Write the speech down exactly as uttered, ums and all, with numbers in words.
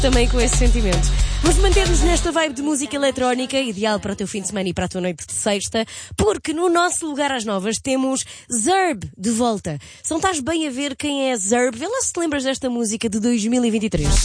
também com esse sentimento. Vamos manter-nos nesta vibe de música eletrónica, ideal para o teu fim de semana e para a tua noite de sexta, porque no nosso lugar às novas temos Zerb de volta. Se não estás bem a ver quem é Zerb, vê lá se te lembras desta música de dois mil e vinte e três.